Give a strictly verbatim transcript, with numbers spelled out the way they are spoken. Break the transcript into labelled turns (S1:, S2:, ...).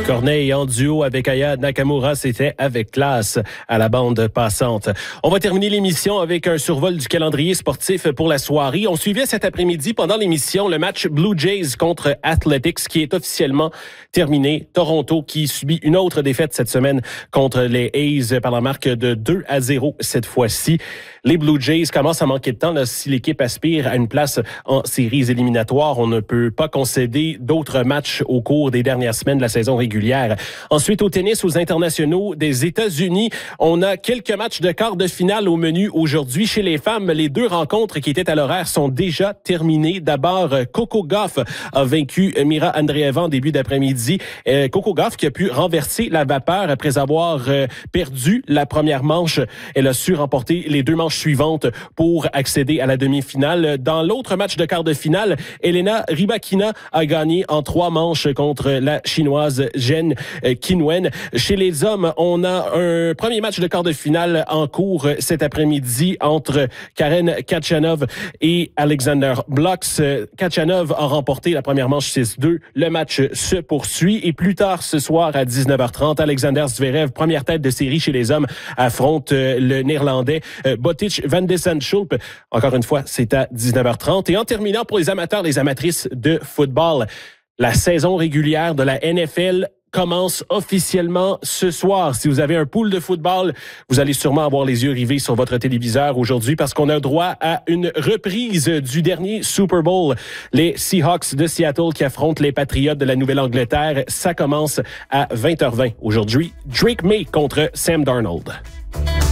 S1: Corneille en duo avec Aya Nakamura, c'était avec classe à la bande passante. On va terminer l'émission avec un survol du calendrier sportif pour la soirée. On suivait cet après-midi pendant l'émission le match Blue Jays contre Athletics qui est officiellement terminé. Toronto qui subit une autre défaite cette semaine contre les A's par la marque de deux à zéro cette fois-ci. Les Blue Jays commencent à manquer de temps là, si l'équipe aspire à une place en séries éliminatoires. On ne peut pas concéder d'autres matchs au cours des dernières semaines de la saison régulière. Ensuite, au tennis, aux internationaux des États-Unis, on a quelques matchs de quart de finale au menu aujourd'hui. Chez les femmes, les deux rencontres qui étaient à l'horaire sont déjà terminées. D'abord, Coco Gauff a vaincu Mira Andreeva en début d'après-midi. Euh, Coco Gauff qui a pu renverser la vapeur après avoir euh, perdu la première manche. Elle a su remporter les deux manches suivantes pour accéder à la demi-finale. Dans l'autre match de quart de finale, Elena Rybakina a gagné en trois manches contre la chinoise Zheng Qinwen. Chez les hommes, on a un premier match de quart de finale en cours cet après-midi entre Karen Khachanov et Alexander Blocks. Khachanov a remporté la première manche six deux. Le match se poursuit et plus tard ce soir à dix-neuf heures trente, Alexander Zverev, première tête de série chez les hommes, affronte le Néerlandais Botic Van de Zandschulp. Encore une fois, c'est à dix-neuf heures trente. Et en terminant pour les amateurs, les amatrices de football, la saison régulière de la N F L commence officiellement ce soir. Si vous avez un pool de football, vous allez sûrement avoir les yeux rivés sur votre téléviseur aujourd'hui parce qu'on a droit à une reprise du dernier Super Bowl. Les Seahawks de Seattle qui affrontent les Patriots de la Nouvelle-Angleterre. Ça commence à vingt heures vingt aujourd'hui. Drake May contre Sam Darnold.